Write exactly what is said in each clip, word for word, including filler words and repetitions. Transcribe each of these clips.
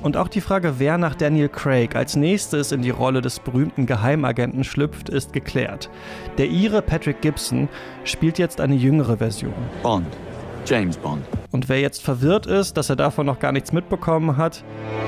Und auch die Frage, wer nach Daniel Craig als nächstes in die Rolle des berühmten Geheimagenten schlüpft, ist geklärt. Der Ire Patrick Gibson spielt jetzt eine jüngere Version. Bond. James Bond. Und wer jetzt verwirrt ist, dass er davon noch gar nichts mitbekommen hat,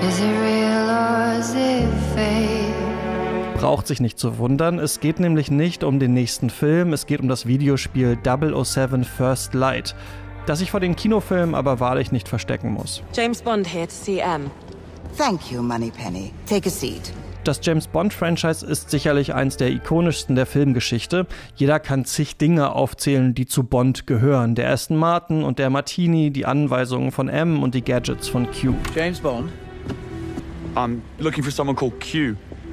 braucht sich nicht zu wundern. Es geht nämlich nicht um den nächsten Film, es geht um das Videospiel double oh seven First Light, das sich vor den Kinofilmen aber wahrlich nicht verstecken muss. James Bond here to see M. Thank you, Moneypenny. Take a seat. Das James-Bond-Franchise ist sicherlich eins der ikonischsten der Filmgeschichte. Jeder kann zig Dinge aufzählen, die zu Bond gehören. Der Aston Martin und der Martini, die Anweisungen von M und die Gadgets von Q. James Bond? I'm looking for someone called Q.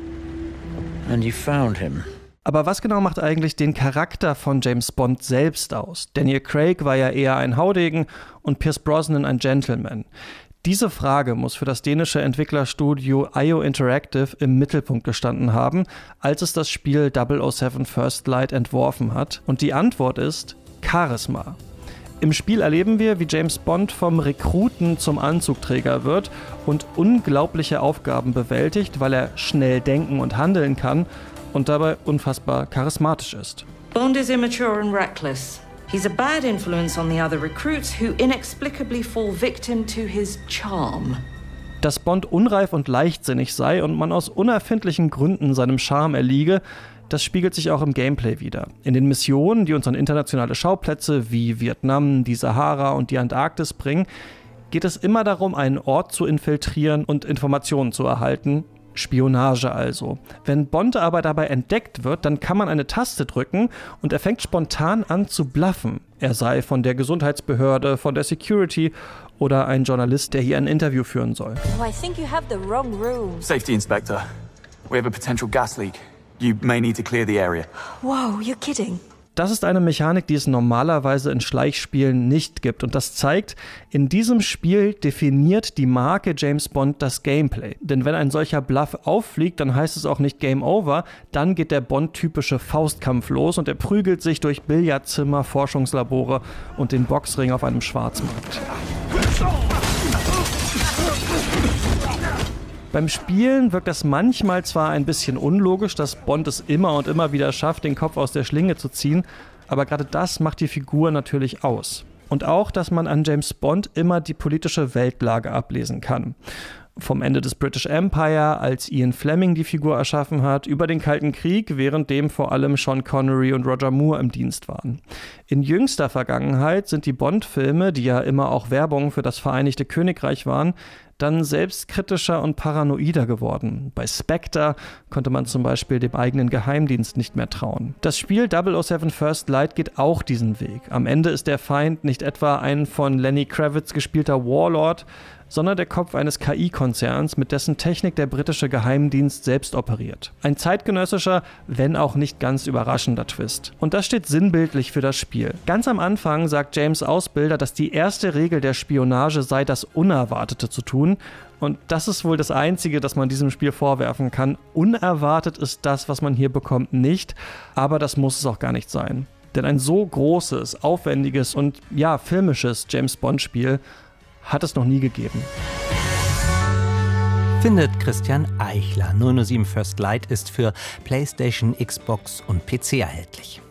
And you found him. Aber was genau macht eigentlich den Charakter von James Bond selbst aus? Daniel Craig war ja eher ein Haudegen und Pierce Brosnan ein Gentleman. Diese Frage muss für das dänische Entwicklerstudio I O Interactive im Mittelpunkt gestanden haben, als es das Spiel double oh seven First Light entworfen hat. Und die Antwort ist Charisma. Im Spiel erleben wir, wie James Bond vom Rekruten zum Anzugträger wird und unglaubliche Aufgaben bewältigt, weil er schnell denken und handeln kann und dabei unfassbar charismatisch ist. Bond is immature and reckless. He's a bad influence on the other recruits who inexplicably fall victim to his charm. Dass Bond unreif und leichtsinnig sei und man aus unerfindlichen Gründen seinem Charme erliege, das spiegelt sich auch im Gameplay wider. In den Missionen, die uns an internationale Schauplätze wie Vietnam, die Sahara und die Antarktis bringen, geht es immer darum, einen Ort zu infiltrieren und Informationen zu erhalten. Spionage also. Wenn Bond aber dabei entdeckt wird, dann kann man eine Taste drücken und er fängt spontan an zu bluffen. Er sei von der Gesundheitsbehörde, von der Security oder ein Journalist, der hier ein Interview führen soll. Oh, I think you have the wrong room. Safety Inspector. We have a potential gas leak. You may need to clear the area. Whoa, you're kidding. Das ist eine Mechanik, die es normalerweise in Schleichspielen nicht gibt. Und das zeigt, in diesem Spiel definiert die Marke James Bond das Gameplay. Denn wenn ein solcher Bluff auffliegt, dann heißt es auch nicht Game Over. Dann geht der Bond-typische Faustkampf los und er prügelt sich durch Billardzimmer, Forschungslabore und den Boxring auf einem Schwarzmarkt. Beim Spielen wirkt das manchmal zwar ein bisschen unlogisch, dass Bond es immer und immer wieder schafft, den Kopf aus der Schlinge zu ziehen, aber gerade das macht die Figur natürlich aus. Und auch, dass man an James Bond immer die politische Weltlage ablesen kann. Vom Ende des British Empire, als Ian Fleming die Figur erschaffen hat, über den Kalten Krieg, währenddem vor allem Sean Connery und Roger Moore im Dienst waren. In jüngster Vergangenheit sind die Bond-Filme, die ja immer auch Werbung für das Vereinigte Königreich waren, dann selbstkritischer und paranoider geworden. Bei Spectre konnte man zum Beispiel dem eigenen Geheimdienst nicht mehr trauen. Das Spiel double oh seven First Light geht auch diesen Weg. Am Ende ist der Feind nicht etwa ein von Lenny Kravitz gespielter Warlord, sondern der Kopf eines K I-Konzerns, mit dessen Technik der britische Geheimdienst selbst operiert. Ein zeitgenössischer, wenn auch nicht ganz überraschender Twist. Und das steht sinnbildlich für das Spiel. Ganz am Anfang sagt James' Ausbilder, dass die erste Regel der Spionage sei, das Unerwartete zu tun. Und das ist wohl das Einzige, das man diesem Spiel vorwerfen kann. Unerwartet ist das, was man hier bekommt, nicht. Aber das muss es auch gar nicht sein. Denn ein so großes, aufwendiges und ja, filmisches James-Bond-Spiel hat es noch nie gegeben. Findet Christian Eichler. null null sieben First Light ist für PlayStation, Xbox und P C erhältlich.